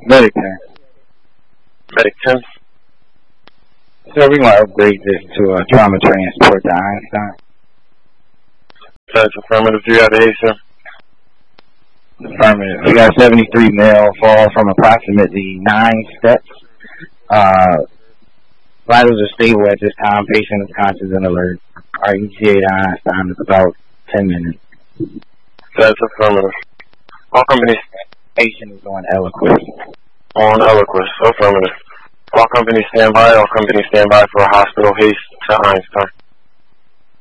Medic 10. Medic 10. So we want to upgrade this to a trauma transport to Einstein. That's affirmative. Do you have the A, sir? Affirmative. We got 73 male fall from approximately 9 steps. Vitals are stable at this time. Patient is conscious and alert. Our ETA to Einstein is about 10 minutes. That's affirmative. All companies. Patient is on Eliquis. On Eliquis. Affirmative. All companies stand by. All companies stand by for a hospital haste to Einstein.